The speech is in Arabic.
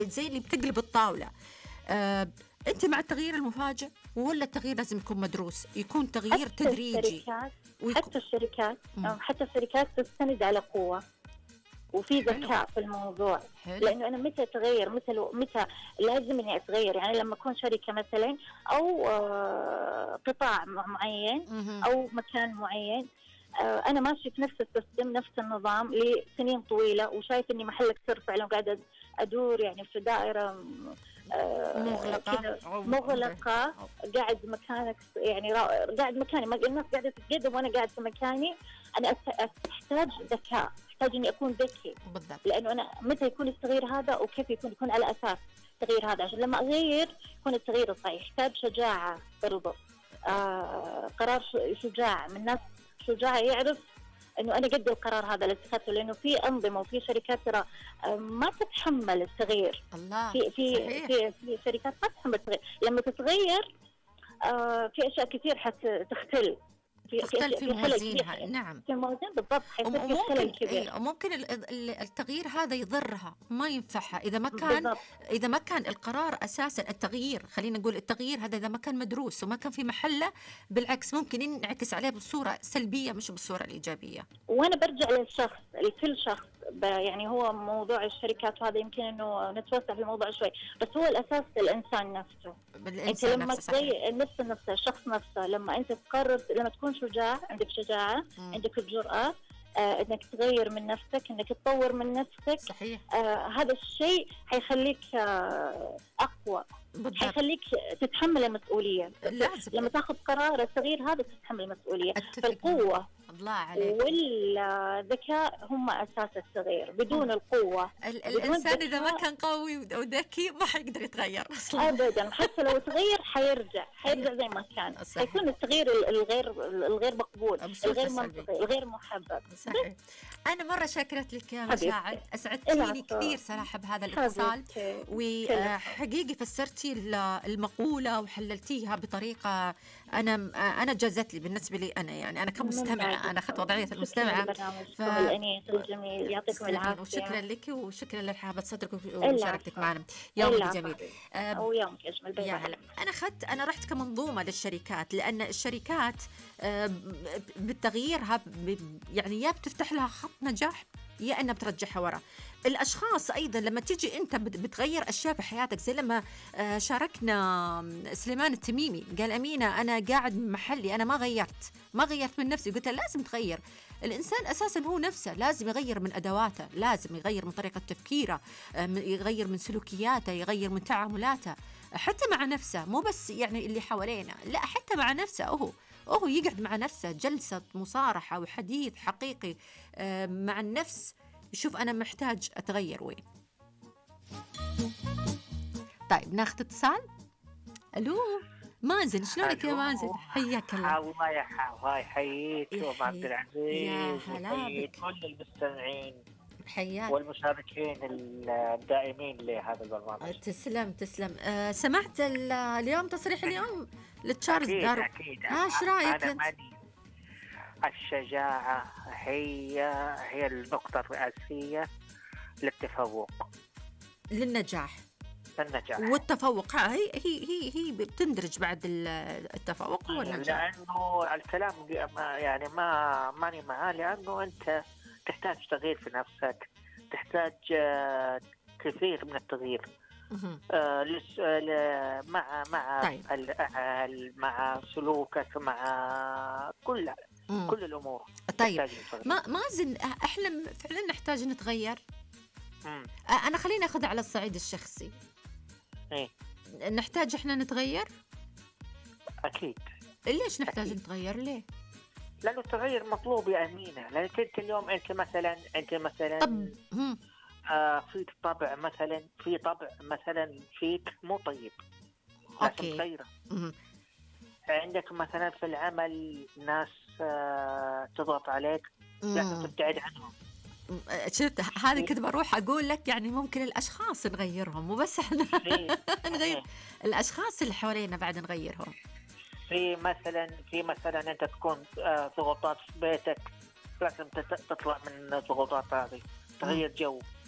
زي اللي بتقلب الطاولة. أنت مع التغيير المفاجئ ولا التغيير لازم يكون مدروس، يكون تغيير تدريجي؟ حتى الشركات تستند على قوة وفي ذكاء في الموضوع. حلو. لأنه أنا متى أتغير، متى لازم إني أتغير. يعني لما أكون شركة مثلا أو قطاع معين أو مكان معين، أنا ماشي في نفس السيستم نفس النظام لسنين طويلة وشايف إني محلك سر فعلا، وقاعدة أدور يعني في دائرة مغلقة. قاعد مكانك يعني قاعد مكاني، ما الناس قاعدة تتقدم وأنا قاعد في مكاني. أنا أحتاج ذكاء، أحتاج إني أكون ذكي بالضبط. لأنه أنا متى يكون التغيير هذا وكيف يكون على أساس التغيير هذا، عشان لما أغير يكون التغيير صحيح. يحتاج شجاعة برضو، قرار شجاع من ناس شجاع يعرف إنه أنا قد القرار هذا اللي اتخذته. لأنه في أنظمة وفي شركات ترى ما تتحمل التغيير. الله. في شركات ما تتحمل التغيير. لما تتغير في أشياء كثير حتختل في موازينها. نعم، في الموازين بالضبط. حيصير في خلل كبير. ممكن التغيير هذا يضرها، ما ينفعها إذا ما كان القرار أساسا التغيير، خلينا نقول التغيير هذا إذا ما كان مدروس وما كان في محله، بالعكس ممكن ينعكس عليه بصورة سلبية مش بالصورة الإيجابية. وأنا برجع للشخص، لكل شخص. يعني هو موضوع الشركات وهذا يمكن إنه نتوسع في الموضوع شوي، بس هو الأساس الإنسان نفسه. أنت لما تغير نفسه الشخص نفسه، لما أنت تقرر، لما تكون شجاع، عندك شجاعة، عندك الجرأة انك تغير من نفسك، انك تطور من نفسك. صحيح. هذا الشيء حيخليك اقوى. بالضبط. حيخليك تتحمل المسؤولية. لما تاخذ قرار التغيير هذا تتحمل المسؤولية. فالقوة والذكاء هم أساس التغيير. بدون القوة الإنسان إذا ما كان قوي وذكي ما حيقدر يتغير أصلا أبدا. حتى لو تغير حيرجع زي ما كان. حيكون التغيير الغير مقبول، الغير منطقي، الغير محبب. صحيح. أنا مرة شاكرت لك يا مشاعر، أسعدتيني كثير صراحة بهذا الاتصال، وحقيقي فسرتي المقولة وحللتيها بطريقة أنا جازت لي بالنسبة لي. أنا يعني أنا كمستمعة، أنا أخذت وضعية المستمعة. الجميل، يعطيكم العافية. وشكرا لك وشكرا لرحابة صدرك ومشاركتك معنا. يومك جميل. ويومك أجمل. يا هلا. أنا رحت كمنظومة للشركات، لأن الشركات بالتغيير يعني يا بتفتح لها خط نجاح يا أنها بترجعها ورا. الأشخاص أيضا لما تيجي أنت بتغير أشياء في حياتك، زي لما شاركنا سليمان التميمي قال أمينة أنا قاعد محلي، أنا ما غيرت من نفسي. قلت لازم تغير. الإنسان أساسا هو نفسه لازم يغير من أدواته، لازم يغير من طريقة تفكيره، يغير من سلوكياته، يغير من تعاملاته، حتى مع نفسه، مو بس يعني اللي حوالينا، لا حتى مع نفسه. هو يقعد مع نفسه جلسة مصارحة وحديث حقيقي مع النفس، يشوف أنا محتاج أتغير وين. طيب ناخذ اتصال. ألو مازن، شلونك يا مازن؟ حياك الله. الله يحييك وأم عبد العزيز. يا هلا بك. كل المستمعين حياك والمشاركين الدائمين لهذا البرنامج. تسلم. سمعت اليوم تصريح اليوم لتشارلز داروين؟ أكيد. ايش رايك انت؟ الشجاعة هي النقطة الرئيسية للتفوق، للنجاح. النجاح والتفوق هي بتندرج بعد التفوق والنجاح. لأنه الكلام يعني ماني معاه، لأنه أنت تحتاج تغيير في نفسك، تحتاج كثير من التغيير مع طيب. الأهل، مع سلوكك، مع كل الأمور. طيب مازن، احنا فعلا نحتاج نتغير. أنا خليني أخذ على الصعيد الشخصي. نحتاج إحنا نتغير؟ أكيد. ليش نحتاج نتغير؟ ليه؟ لأنه التغير مطلوب يا أمينة. لأنك أنت اليوم أنت مثلا فيك طبع مثلا فيك مو طيب، لازم تغيره. عندك مثلا في العمل ناس تضغط عليك، لازم تبتعد عنهم. شفت هذه كنت بروح أقول لك، يعني ممكن الأشخاص نغيرهم، مو بس إحنا نغير الأشخاص اللي حوالينا بعد نغيرهم. في مثلا أنت تكون ضغوطات في بيتك، لازم تطلع من الضغوطات هذه، تغير جو.